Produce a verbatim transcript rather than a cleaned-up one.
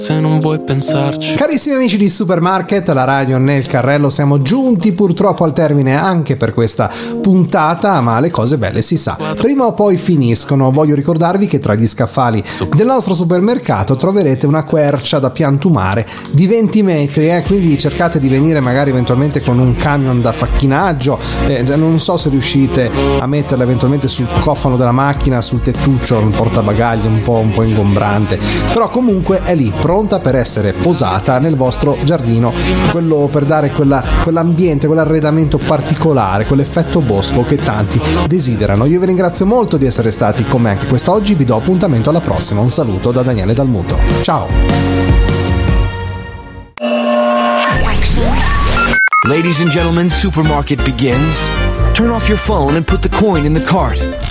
se non vuoi pensarci. Carissimi amici di Supermarket, la radio nel carrello, siamo giunti purtroppo al termine anche per questa puntata, ma le cose belle si sa, prima o poi finiscono. Voglio ricordarvi che tra gli scaffali del nostro supermercato troverete una quercia da piantumare di venti metri, eh? Quindi cercate di venire magari eventualmente con un camion da facchinaggio, eh, non so se riuscite a metterla eventualmente sul cofano della macchina, sul tettuccio, un portabagagli un po', un po' ingombrante, però comunque è lì pronta per essere posata nel vostro giardino, quello per dare quella, quell'ambiente, quell'arredamento particolare, quell'effetto bosco che tanti desiderano. Io vi ringrazio molto di essere stati con me anche quest'oggi, vi do appuntamento alla prossima. Un saluto da Daniele Dalmuto, ciao. Ladies and gentlemen, Supermarket begins. Turn off your phone and put the coin in the cart.